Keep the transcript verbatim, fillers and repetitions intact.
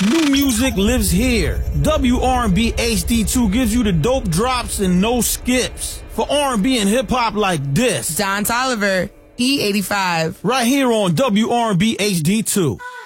New music lives here. W R and B H D two gives you the dope drops and no skips. For R and B and hip-hop like this. Don Toliver, E eighty-five. Right here on W R and B H D two.